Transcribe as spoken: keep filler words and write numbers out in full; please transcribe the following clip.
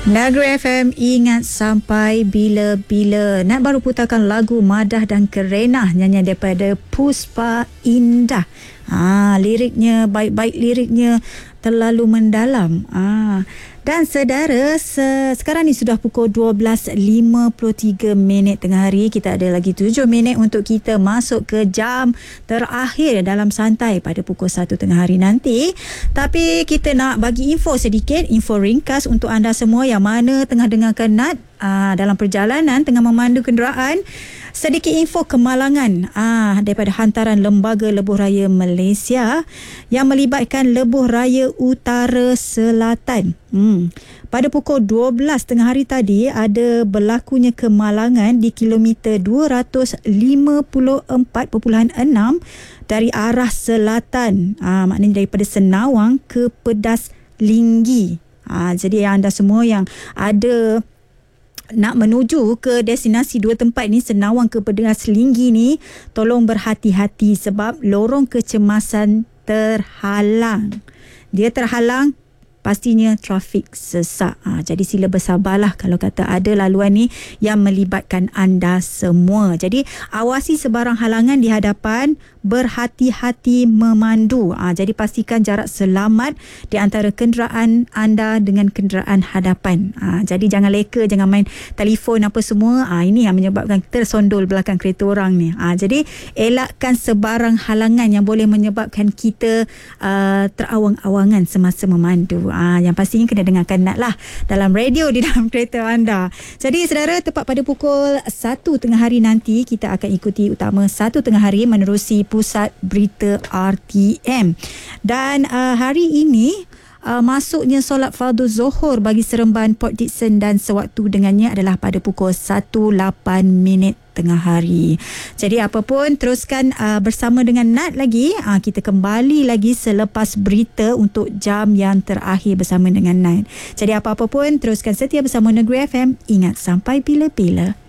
Negeri F M, ingat sampai bila-bila. Nak baru putarkan lagu Madah dan Kerenah, nyanyian daripada Puspa Indah. Ah, liriknya baik-baik, liriknya terlalu mendalam. Ah, dan saudara, se- sekarang ni sudah pukul dua belas lima puluh tiga minit tengah hari. Kita ada lagi tujuh minit untuk kita masuk ke jam terakhir dalam santai pada pukul satu tengah hari nanti. Tapi kita nak bagi info sedikit, info ringkas untuk anda semua yang mana tengah dengarkan Nat aa, dalam perjalanan, tengah memandu kenderaan. Sedikit info kemalangan ah daripada hantaran Lembaga Lebuh Raya Malaysia yang melibatkan Lebuh Raya Utara Selatan. Hmm. Pada pukul dua belas tengah hari tadi ada berlakunya kemalangan di kilometer dua ratus lima puluh empat perpuluhan enam dari arah selatan. Ah, maknanya daripada Senawang ke Pedas Linggi. Ah, jadi anda semua yang ada nak menuju ke destinasi dua tempat ni, Senawang ke Pedas Linggi ni, tolong berhati-hati sebab lorong kecemasan terhalang. Dia terhalang, pastinya trafik sesak. Ha, jadi sila bersabarlah kalau kata ada laluan ni yang melibatkan anda semua. Jadi awasi sebarang halangan di hadapan, berhati-hati memandu. Ha, jadi pastikan jarak selamat di antara kenderaan anda dengan kenderaan hadapan. Ha, jadi jangan leka, jangan main telefon apa semua. Ha, ini yang menyebabkan tersondol belakang kereta orang ni. Ha, jadi elakkan sebarang halangan yang boleh menyebabkan kita uh, terawang-awangan semasa memandu. Ah, yang pastinya kena dengarkan Nat lah dalam radio di dalam kereta anda. Jadi saudara, tepat pada pukul satu tengah hari nanti kita akan ikuti utama satu tengah hari menerusi Pusat Berita R T M. Dan uh, hari ini Uh, masuknya solat fardu Zohor bagi Seremban, Port Dickson dan sewaktu dengannya adalah pada pukul satu lapan minit tengah hari. Jadi apa pun, teruskan uh, bersama dengan Nat lagi. Uh, kita kembali lagi selepas berita untuk jam yang terakhir bersama dengan Nat. Jadi apa-apa pun, teruskan setia bersama Negeri F M. Ingat sampai bila-bila.